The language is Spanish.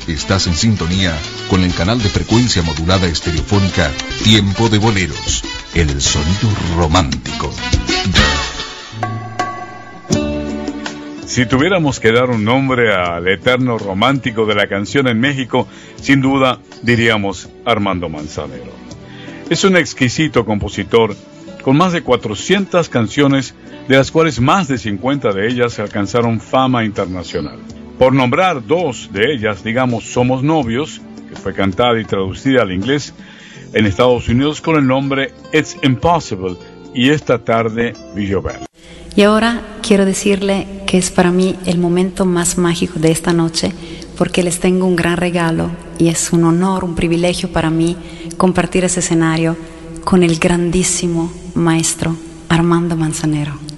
Estás en sintonía con el canal de frecuencia modulada estereofónica Tiempo de Boleros, el sonido romántico. Si tuviéramos que dar un nombre al eterno romántico de la canción en México, sin duda diríamos Armando Manzanero. Es un exquisito compositor con más de 400 canciones, de las cuales más de 50 de ellas alcanzaron fama internacional. Por nombrar dos de ellas, digamos Somos Novios, que fue cantada y traducida al inglés en Estados Unidos con el nombre It's Impossible, y Esta tarde vi llover. Y ahora quiero decirle que es para mí el momento más mágico de esta noche, porque les tengo un gran regalo y es un honor, un privilegio para mí compartir ese escenario con el grandísimo maestro Armando Manzanero.